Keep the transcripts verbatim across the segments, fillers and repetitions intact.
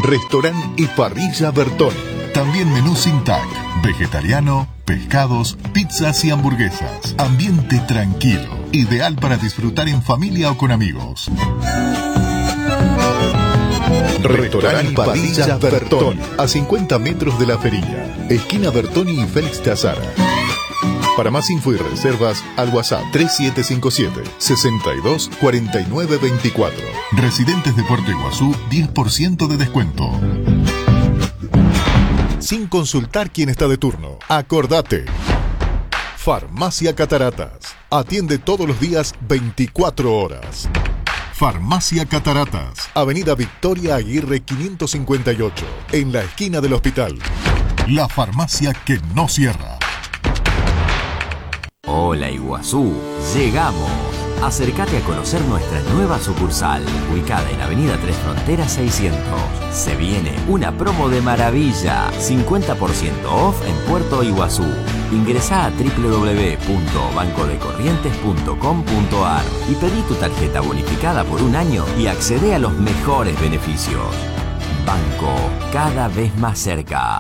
Restaurante y Parrilla Bertoni. También menú sin tac, vegetariano, pescados, pizzas y hamburguesas. Ambiente tranquilo, ideal para disfrutar en familia o con amigos. Restaurante y Parrilla Bertoni, a cincuenta metros de la Feria, esquina Bertoni y Félix de Azara. Para más info y reservas, al WhatsApp tres siete cinco siete, sesenta y dos, cuarenta y nueve veinticuatro. Residentes de Puerto Iguazú, diez por ciento de descuento. Sin consultar quién está de turno. Acordate. Farmacia Cataratas. Atiende todos los días veinticuatro horas. Farmacia Cataratas. Avenida Victoria Aguirre quinientos cincuenta y ocho. En la esquina del hospital. La farmacia que no cierra. Hola Iguazú, llegamos. Acércate a conocer nuestra nueva sucursal, ubicada en Avenida Tres Fronteras seiscientos. Se viene una promo de maravilla, cincuenta por ciento off en Puerto Iguazú. Ingresá a doble u doble u doble u punto banco de corrientes punto com punto a r y pedí tu tarjeta bonificada por un año y accedé a los mejores beneficios. Banco, cada vez más cerca.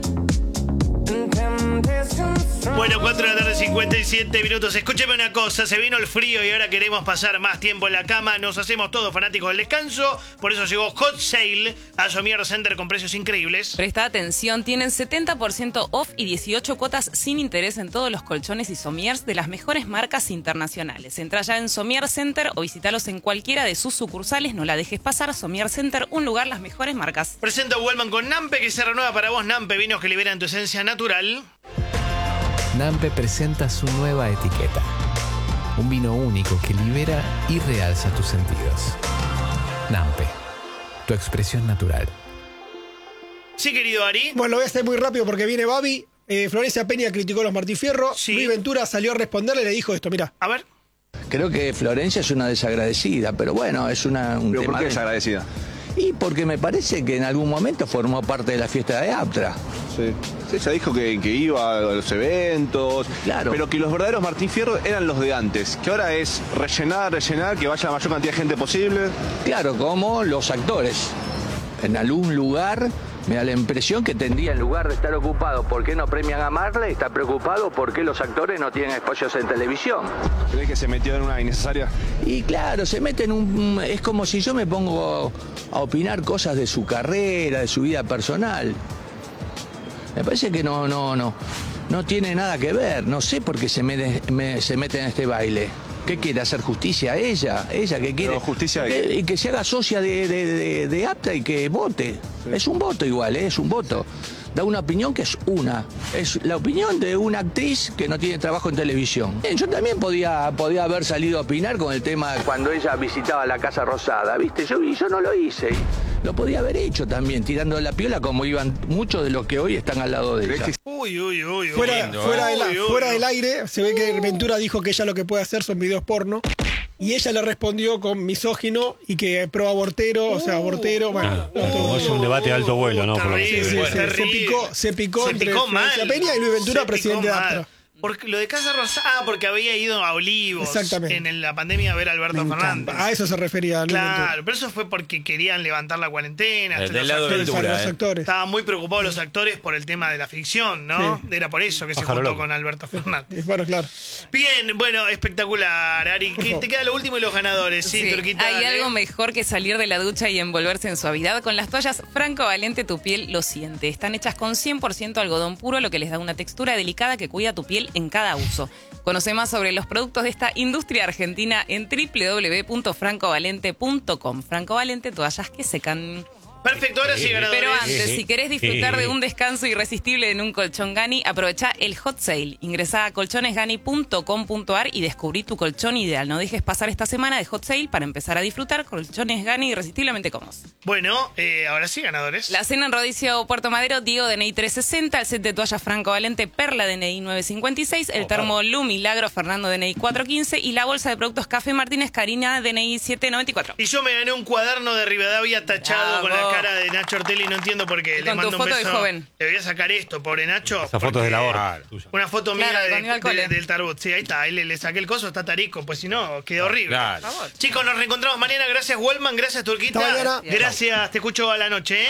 Bueno, cuatro de la tarde, cincuenta y siete minutos. Escúcheme una cosa, se vino el frío y ahora queremos pasar más tiempo en la cama. Nos hacemos todos fanáticos del descanso. Por eso llegó Hot Sale a Somier Center con precios increíbles. Presta atención, tienen setenta por ciento off y dieciocho cuotas sin interés en todos los colchones y somiers de las mejores marcas internacionales. Entra ya en Somier Center o visítalos en cualquiera de sus sucursales. No la dejes pasar. Somier Center, un lugar, las mejores marcas. Presento a Wellman con Nampe, que se renueva para vos. Nampe, vinos que liberan tu esencia natural. Nampe presenta su nueva etiqueta. Un vino único que libera y realza tus sentidos. Nampe, tu expresión natural. Sí, querido Ari. Bueno, lo voy a hacer muy rápido porque viene Babi. Eh, Florencia Peña criticó a los Martí Fierro. Sí. Luis Ventura salió a responderle y le dijo esto, mirá. A ver. Creo que Florencia es una desagradecida, pero bueno, es una, un ¿Pero tema... por qué de- desagradecida? Y porque me parece que en algún momento formó parte de la fiesta de Aptra. Sí. Sí, ella dijo que, que iba a los eventos, Claro. pero que los verdaderos Martín Fierro eran los de antes, que ahora es rellenar, rellenar, que vaya la mayor cantidad de gente posible. Claro, como los actores. En algún lugar me da la impresión que tendría, en lugar de estar ocupado por qué no premian a Marley, está preocupado por qué los actores no tienen espacios en televisión. ¿Crees que se metió en una innecesaria? Y claro, se mete en un... Es como si yo me pongo a opinar cosas de su carrera, de su vida personal. Me parece que no, no, no. No tiene nada que ver. No sé por qué se, me, me- se mete en este baile. ¿Qué quiere? ¿Hacer justicia a ella? ¿Ella qué quiere? Pero justicia de que, qué? y que se haga socia de, de, de, de Apta y que vote. Es un voto igual, ¿eh? Es un voto. Da una opinión que es una. Es la opinión de una actriz que no tiene trabajo en televisión. Eh, Yo también podía, podía haber salido a opinar con el tema cuando ella visitaba la Casa Rosada, ¿viste? Yo, y yo no lo hice. Lo podía haber hecho también, tirando la piola como iban muchos de los que hoy están al lado de ella. Uy, uy, uy. uy. Fuera, Lindo, fuera, eh. de la- Uy, uy, fuera uy. del aire, se ve que Ventura dijo que ella lo que puede hacer son videos porno. Y ella le respondió con misógino y que pro abortero, o sea, abortero. Bueno, Ah, como es un debate de alto vuelo, ¿no? Por lo que se Terrible, sí, ve. sí, se, se terrible. picó, se picó Se entre picó Florencia mal. Peña y Luis Ventura, Se presidente de picó mal. Aptra. Porque lo de Casa Rosada, ah, porque había ido a Olivos Exactamente. en el- la pandemia a ver a Alberto Me Fernández. encanta. A eso se refería Luis Claro, Ventura. pero eso fue porque querían levantar la cuarentena. El Los del lado actores- del Para Ventura, los eh. actores. Estaban muy preocupados los actores por el tema de la ficción, ¿no? Sí. Era por eso que se Pájaro juntó loco. con Alberto Fernández. Y bueno, claro. Bien, bueno, espectacular, Ari. ¿Qué- te queda lo último y los ganadores, sí, Sí, Turquita. hay dale. algo mejor que salir de la ducha y envolverse en suavidad. Con las toallas Franco Valente tu piel lo siente. Están hechas con cien por ciento algodón puro, lo que les da una textura delicada que cuida tu piel en cada uso. Conoce más sobre los productos de esta industria argentina en doble u doble u doble u punto franco valente punto com. Franco Valente, toallas que secan. Perfecto, ahora sí, ganadores. Pero antes, si querés disfrutar de un descanso irresistible en un colchón Gani, aprovecha el Hot Sale. Ingresá a colchones gani punto com punto a r y descubrí tu colchón ideal. No dejes pasar esta semana de Hot Sale para empezar a disfrutar colchones Gani irresistiblemente cómodos. Bueno, eh, ahora sí, ganadores. La cena en Rodicio Puerto Madero, Diego D N I trescientos sesenta, el set de toallas Franco Valente, Perla D N I novecientos cincuenta y seis, el termo Lu Milagro Fernando D N I cuatrocientos quince y la bolsa de productos Café Martínez Karina D N I setecientos noventa y cuatro. Y yo me gané un cuaderno de Rivadavia tachado Bravo. con la cara de Nacho Ortelli, no entiendo por qué. Y Le con tu mando un foto de beso. joven. Le voy a sacar esto, pobre Nacho. Esa foto es de la hora. tuya. Una foto mía Claro, de- cuando iba al de- cole. del Tarbut. Sí, ahí está. Ahí le, le saqué el coso, está tarico. Pues si no, quedó horrible. Claro. Chicos, nos reencontramos mañana. Gracias, Wellman. Gracias, Turquita. Hasta mañana. Gracias, te escucho a la noche. ¿eh?